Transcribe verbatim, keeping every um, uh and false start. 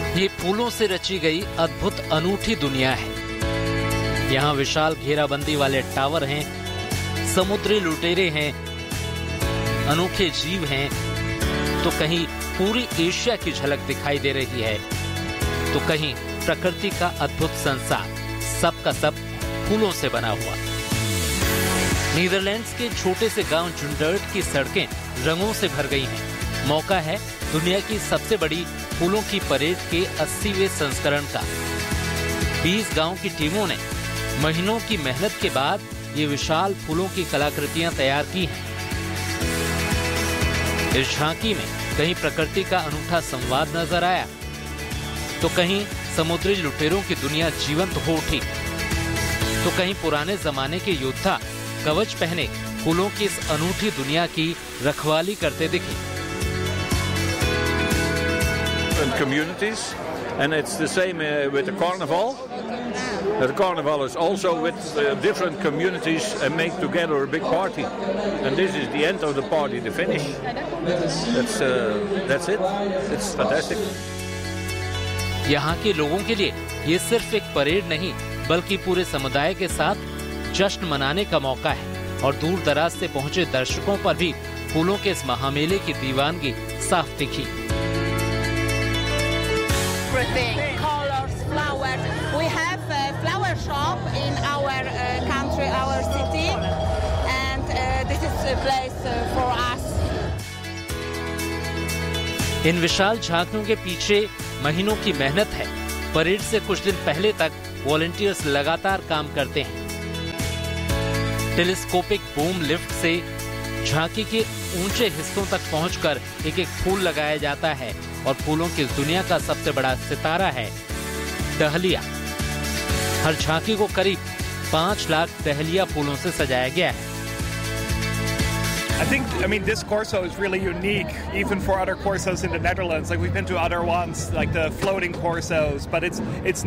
ये फूलों से रची गई अद्भुत अनूठी दुनिया है। यहाँ विशाल घेराबंदी वाले टावर हैं, समुद्री लुटेरे हैं, अनोखे जीव हैं, तो कहीं पूरी एशिया की झलक दिखाई दे रही है, तो कहीं प्रकृति का अद्भुत संसार, सब का सब फूलों से बना हुआ। नीदरलैंड्स के छोटे से गांव जुंडर्ट की सड़कें रंगों से भर गई हैं। मौका है दुनिया की सबसे बड़ी फूलों की परेड के अस्सीवें संस्करण का। बीस गांव की टीमों ने महीनों की मेहनत के बाद ये विशाल फूलों की कलाकृतियां तैयार की हैं। इस झांकी में कहीं प्रकृति का अनूठा संवाद नजर आया, तो कहीं समुद्री लुटेरों की दुनिया जीवंत हो उठी, तो कहीं पुराने जमाने के योद्धा कवच पहने फूलों की इस अनूठी दुनिया की रखवाली करते दिखे। Communities, and it's the same uh, with the carnival. The carnival is also with uh, different communities and make together a big party. And this is the end of the party, the finish. That's uh, that's it. It's fantastic. यहाँ के लोगों के लिए ये सिर्फ एक parade नहीं, बल्कि पूरे समुदाय के साथ जश्न मनाने का मौका है। और दूर दराज से पहुंचे दर्शकों पर भी फूलों के इस महामेले की दीवानगी साफ दिखी। Colors, flowers. We have a flower shop in our uh, country, our city, and uh, this is a place uh, for us. इन विशाल झांकियों के पीछे महीनों की मेहनत है। परेड से कुछ दिन पहले तक वॉलंटियर्स लगातार काम करते हैं। टेलीस्कोपिक बूम लिफ्ट से झांकी के ऊंचे हिस्सों तक पहुंचकर एक एक फूल लगाया जाता है और फूलों की दुनिया का सबसे बड़ा सितारा है डहलिया। हर झांकी को करीब पांच लाख डहलिया फूलों से सजाया गया है। I think, I mean, this Corso is really unique, even for other Corsos in the Netherlands. Like, we've been to other ones, like the floating Corsos, but it's it's